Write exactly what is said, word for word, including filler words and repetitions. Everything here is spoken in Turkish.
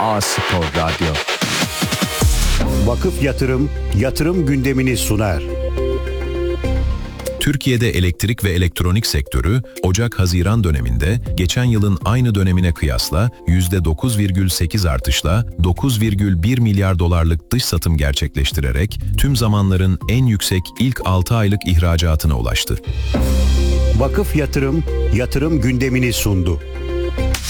A-Spor Radyo. Vakıf Yatırım, yatırım gündemini sunar. Türkiye'de elektrik ve elektronik sektörü, Ocak-Haziran döneminde geçen yılın aynı dönemine kıyasla yüzde dokuz virgül sekiz artışla dokuz virgül bir milyar dolarlık dış satım gerçekleştirerek tüm zamanların en yüksek ilk altı aylık ihracatına ulaştı. Vakıf Yatırım, yatırım gündemini sundu.